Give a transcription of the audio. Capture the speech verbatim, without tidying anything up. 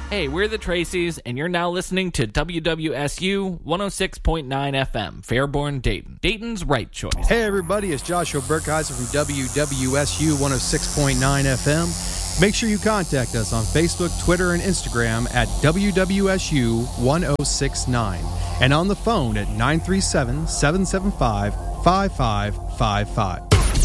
Hey, we're the Tracys, and you're now listening to W W S U one oh six point nine F M, Fairborn, Dayton. Dayton's right choice. Hey, everybody, it's Joshua Burkheiser from W W S U one oh six point nine F M. Make sure you contact us on Facebook, Twitter, and Instagram at W W S U one oh six nine and on the phone at nine three seven, seven seven five, five five five five.